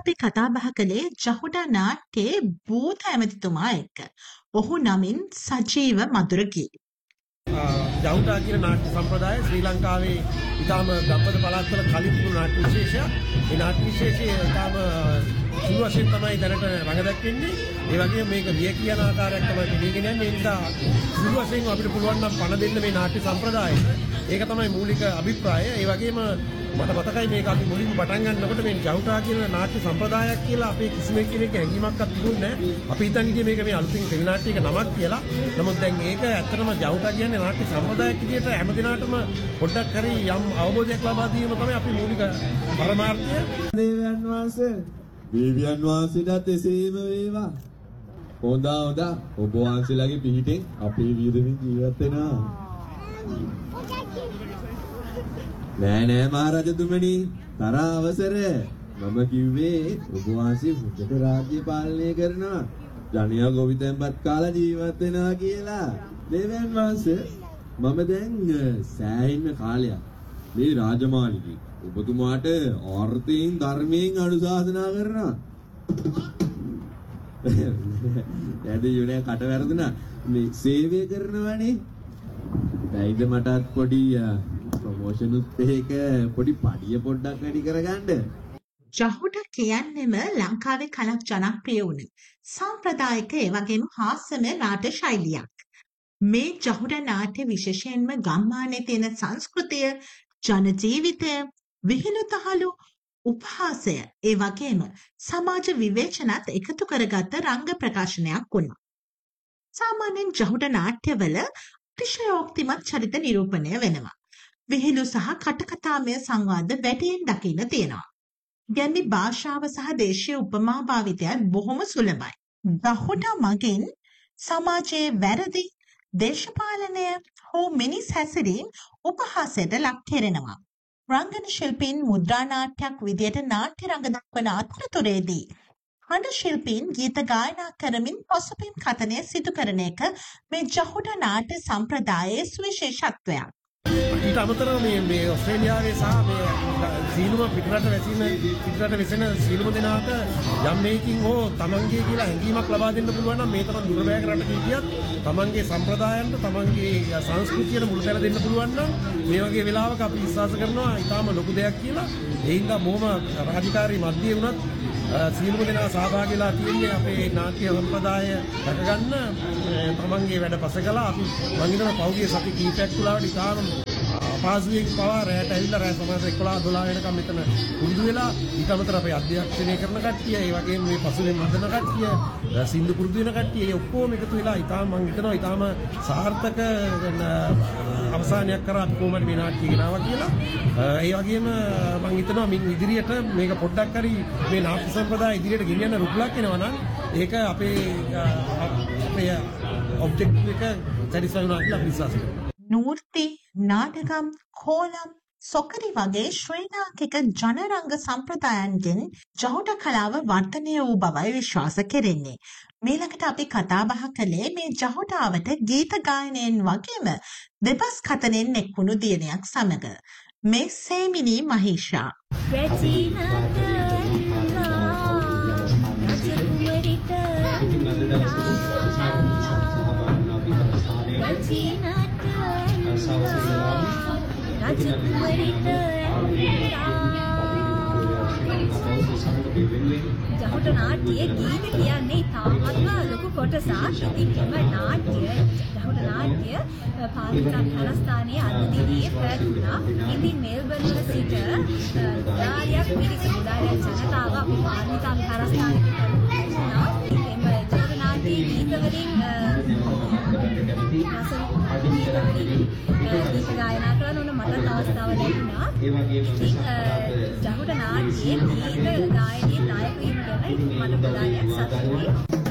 අපි කතා බහ කළේ ජහුඩා නාට්‍යයේ භූත ඇමතිතුමා එක්ක. ඔහු නමින් සජීව මధుරගී. ජහුඩා කියන නාට්‍ය සම්ප්‍රදාය ශ්‍රී ලංකාවේ ඉතාම ගම්පද පළාත්වල කලින් තිබුණු නාට්‍ය විශේෂයක්. ඒ නාට්‍ය විශේෂය ඉතාම සුළු වශයෙන් තමයි දැනට රඟ දැක්වෙන්නේ. ඒ වගේම මේක විය කියන ආකාරයක් තමයි පිළිගෙන යන්නේ. ඒ නිසා සුළු වශයෙන් අපිට පුළුවන් නම් පණ දෙන්න මේ නාට්‍ය සම්ප්‍රදායට. ඒක තමයි මූලික අභිප්‍රාය. ඒ වගේම මට මතකයි මේක අපි මුලින්ම පටන් ගන්නකොට මේ ජහුඩා කියන නාට්‍ය සම්ප්‍රදායක් කියලා අපේ කිසිම කෙනෙක් හැඟීමක්වත් තිබුණේ නැහැ. අපි හිතන් හිටියේ මේක මේ අලුතින් ටෙලි නාට්‍යයක නමක් කියලා. නමුත් දැන් ඒක ඇත්තටම ජහුඩා කියන්නේ නාට්‍ය සම්ප්‍රදායක් විදිහට හැම දිනකටම පොඩ්ඩක් හරි යම් අවබෝධයක් ලබා දීම තමයි අපි මූලික පරමාර්ථය. දේවයන් වහන්සේටත් එසේම වේවා. හොඳා ඔබ වහන්සේලාගේ පිහිටෙන් අපේ වියදමින් ජීවත් වෙනවා. නෑ මහරජතුමනි, තරහ අවසර. මම කිව්වේ ඔබ වහන්සේ හොඳට රාජ්‍ය පාලනය කරනවා. ජනයා ගොවිතැන්පත් කාලා ජීවත් වෙනවා කියලා. දේවයන් වහන්සේ මම දැන් සෑහෙන කාලයක් මේ රාජමාලිගයේ ඔබතුමාට ආර්ථිකයෙන් ධර්මයෙන් අනුශාසනා කරනවා. ඇද යුනේ කට වැරදුනා. මේ සේවය කරනවනේ. දැයිද මටත් පොඩි ප්‍රොමෝෂන් උත් එක පොඩි පඩිය පොඩ්ඩක් වැඩි කරගන්න. ජහුඩා කියන්නේම ලංකාවේ කලක් ජනප්‍රිය වුණ සාම්ප්‍රදායික ඒ වගේම හාස්‍යමය නාට්‍ය ශෛලියක්. මේ ජහුඩා නාට්‍ය විශේෂයෙන්ම ගම්මානයේ තියෙන සංස්කෘතිය, ජන ජීවිතය, විහිළුතහළු, උපහාසය, ඒ වගේම සමාජ විවේචනත් එකතු කරගත්ත රංග ප්‍රකාශනයක් වුණා. සාමාන්‍යයෙන් ජහුඩා නාට්‍යවල අතිශයෝක්තිමත් චරිත නිරූපණය වෙනවා. විහිළු සහ කටකතාමය සංවාද වැඩියෙන් දකින්න තියෙනවා. ගැඹි භාෂාව සහ දේශීය උපමා භාවිතයත් බොහොම සුලභයි. ජහුඩා මගින් සමාජයේ වැරදි, දේශපාලනය හෝ මිනිස් හැසිරීම් උපහාසයට ලක් කෙරෙනවා. රංගන ශිල්පීන් මුද්‍රා නාට්‍යයක් විදියට නාට්‍ය රංග දක්වන අතරතුරේදී හඬ ශිල්පීන් ගීත ගායනා කරමින් පසුබිම් කතනය සිදු කරන එක මේ ජහුඩා නාට්‍ය සම්ප්‍රදායේ සුවිශේෂත්වයක්. ඊට අමතරව මේ ඔස්ට්‍රේලියාවේ සහ මේ සීලුම පිටරට වෙසෙන සීලුම දෙනාට යම් මේකින් හෝ තමන්ගේ කියලා හැඟීමක් ලබා දෙන්න පුළුවන් නම් මේ තරම් දුර්වැය රටක හිටියත් තමන්ගේ සම්ප්‍රදායන්ට තමන්ගේ සංස්කෘතියට මුල් තැන දෙන්න පුළුවන් නම් මේ වගේ වෙලාවක අපි විශ්වාස කරනවා ඊටාම ලොකු දෙයක් කියලා. ඒ හින්දා බොහොම රාජකාරී මධ්‍යයේ වුණත් සීලුම දෙනා සහභාගී වෙලා තියෙන්නේ අපේ නාට්‍ය සම්ප්‍රදාය රැකගන්න තමන්ගේ වැඩ පස කළා. අපි මම හිතනවා පෞද්ගලික සති කීපයක් තුලවට ඉතාලම පාසුවෙන් පවා රැට ඇවිල්ලා රැ සමාජ 11 12 වෙනකම් මෙතන පුරුදු වෙලා ඊට අමතර අපේ අධ්‍යක්ෂණය කරන කට්ටිය, ඒ වගේම මේ පසුවෙන් හදන කට්ටිය, සින්දු පුරුදු වෙන කට්ටිය, ඒ ඔක්කොම එකතු වෙලා ඉතාලම මම හිතනවා ඉතාලම සාර්ථක අවසානයක් කරා අපි කොහොමද මේ නාට්‍ය ගෙනාවා කියලා. ඒ වගේම මම හිතනවා මින් ඉදිරියට මේක පොඩ්ඩක් හරි මේ නාට්‍ය සම්ප්‍රදාය ඉදිරියට ගෙනියන්න රුකුලක් වෙනවා නම් ඒක අපේ ඔබ්ජෙක්ටිව් එක සැටිස්ෆයි වෙනවා කියලා විශ්වාස කරනවා. නූර්ති, නාටකම්, කෝලම්, සොකරි වගේ ශ්‍රී ලාංකික ජනරංග සම්ප්‍රදායන්ගෙන් ජහුඩා කලාව වර්ධනය වූ බවයි විශ්වාස කෙරෙන්නේ. මේලකට අපි කතා බහ කළේ මේ ජහුඩාවට ගීත ගායනයෙන් වගේම දෙබස් කතනෙන් එක්වුණු දියණියක් සමග. මේ සේමිනී මහීෂා. ජහුඩා නාට්‍යයේ ගීත කියන්නේ තාමත්ම ලොකු කොටසක්. ඉතින් මේ නාට්‍ය ජහුඩා නාට්‍ය පාර්ලිමේන්තු හරස්ථානයේ අද දිනේ පැවැත්ුණා. ඉතින් මෙල්බර්න් වල සිට උදාරියක් පිරිස උදාරියක් ජනතාව අපි පාර්ලිමේන්තු හරස්ථානයේ පැවැත්ුණා. ඉතින් මේ ජහුඩා නාට්‍යයේ ගීත වලින් ගීත ගායනා කරන උන මට අවස්ථාව ලැබුණා. ජහුඩා නාට්‍යයේ ගීත ගායනයේ නායක වීම ගැන මට ප්‍රධානයක් සතුටුයි.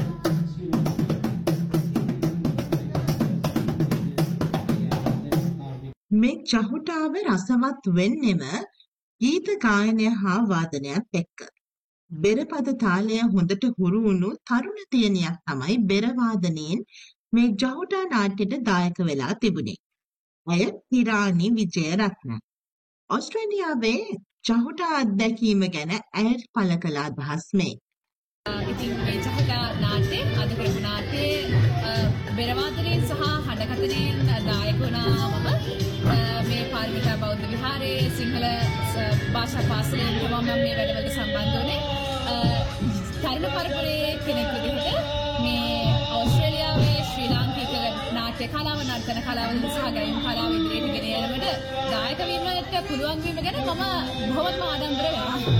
මේ ජහුඩාව රසවත් වෙන්නෙම ගීත ගායනය හා වාදනයත් එක්ක. බෙරපද තාලය හොඳට හුරු වුණු තරුණ දියණියක් තමයි බෙර වාදනයෙන් මේ ජහුඩා නාට්‍යයට දායක වෙලා තිබුණේ. ඇය තිරානි විජයරත්න. ඔස්ට්‍රේලියාවේ ජහුට අත්දැකීම ගැන ඇය පළ කළ අදහස් මේ. ඉතින් මේ ජහුටා නාට්‍යයේ අද කරපු නාට්‍යයේ බෙරවාදනයෙන් සහ හඬකතනයෙන් දායක වුණා මම මේ පාරමිතා බෞද්ධ විහාරයේ සිංහල භාෂා පාසලෙන් තමයි මම මේ වැඩවලට සම්බන්ධ වුණේ. තරුණ පරපුරේ කෙනෙක් විදිහට මේ ඕස්ට්‍රේලියාවේ ශ්‍රී ලාංකික නාට්‍ය කලාව නර්තන කලාව සහ ගයන කලාව ඉදිරියට ගෙන යාමට දායක වීමට පුළුවන් වීම ගැන මම බොහොමත්ම ආඩම්බර වෙනවා.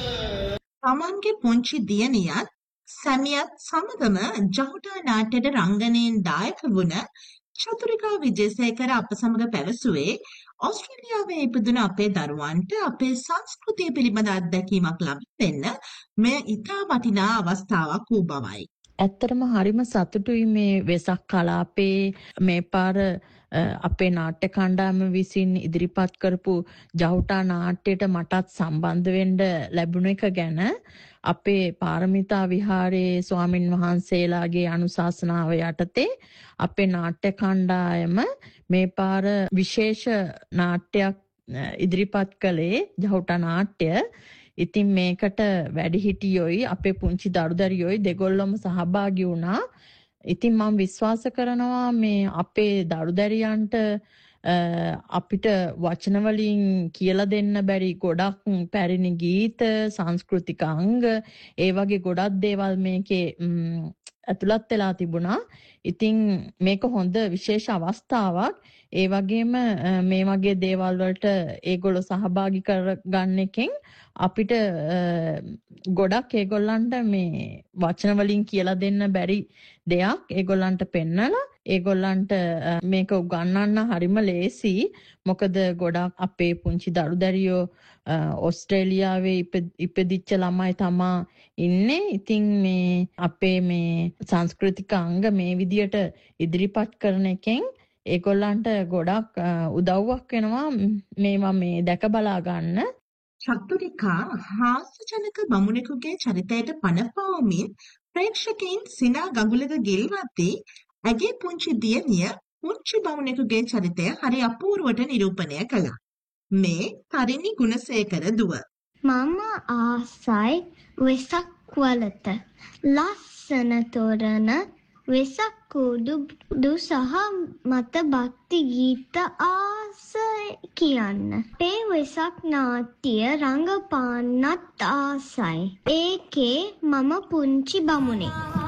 තමන්ගේ පුංචි දියණියත් සැමියත් සමගම ජහුටා නාට්‍යයට රංගනයෙන් දායක වුණ චතුරිකා විජේසේකර අප සමග පැවසුවේ ඕස්ට්‍රේලියාවේ ඉපදුන අපේ දරුවන්ට අපේ සංස්කෘතිය පිළිබඳ අත්දැකීමක් ලබා දෙන්න මෙය ඉතා වටිනා අවස්ථාවක් වූ බවයි. ඇත්තටම හරිම සතුටුයි මේ වෙසක් කලාපේ මේ පාර අපේ නාට්‍ය කණ්ඩායම විසින් ඉදිරිපත් කරපු ජහුටා නාට්‍යයට මටත් සම්බන්ධ වෙන්න ලැබුණ එක ගැන. අපේ පාරමිතා විහාරයේ ස්වාමින් වහන්සේලාගේ අනුශාසනාව යටතේ අපේ නාට්‍ය කණ්ඩායම මේ පාර විශේෂ නාට්‍යයක් ඉදිරිපත් කළේ ජහුටා නාට්‍ය. ඉතින් මේකට වැඩිහිටියෝයි අපේ පුංචි දරුදරියෝයි දෙගොල්ලොම සහභාගී වුණා. ඉතින් මම විශ්වාස කරනවා මේ අපේ දරුදරියන්ට අපිට වචන වලින් කියලා දෙන්න බැරි ගොඩක් පැරණි ගීත, සංස්කෘතික අංග, ඒ වගේ ගොඩක් දේවල් මේකේ ඇතුළත් වෙලා තිබුණා. ඉතින් මේක හොඳ විශේෂ අවස්ථාවක්. ඒ වගේම මේ වගේ දේවල් වලට ඒගොල්ලෝ සහභාගී කරගන්න එකෙන් අපිට ගොඩක් ඒගොල්ලන්ට මේ වචන වලින් කියලා දෙන්න බැරි දෙයක් ඒගොල්ලන්ට පෙන්නලා ඒගොල්ලන්ට මේක උගන්වන්න හරිම ලේසි. මොකද ගොඩක් අපේ පුංචි දරුදරියෝ ඕස්ට්‍රේලියාවේ ඉපදිච්ච ළමයි තමා ඉන්නේ. ඉතින් මේ අපේ මේ සංස්කෘතික අංග මේ විදියට ඉදිරිපත් කරන එකෙන් ඒගොල්ලන්ට ගොඩක් උදව්වක් වෙනවා මේවා මේ දැක බලා ගන්න. චතුරිකා හාස්‍යජනක බමුණෙකුගේ චරිතයට පණ පවමින් ප්‍රේක්ෂකයින් සිනා ගඟුලක ගිල්වද්දී ඇගේ පුංචි දියණිය පුංචි බමුණෙකුගේ චරිතය හරි අපූර්වට නිරූපණය කළා. මේ තරිණි ගුණසේකර දුව. මම ආසයි වෙසක් වලට ලස්සන තොරණ වෙසක් කුඩු සහ මත භක්ති ගීත ආසයි කියන්න. ඒ වෙසක් නාට්‍ය රංගපාන්නත් ආසයි. ඒකේ මම පුංචි බමුණෙක්.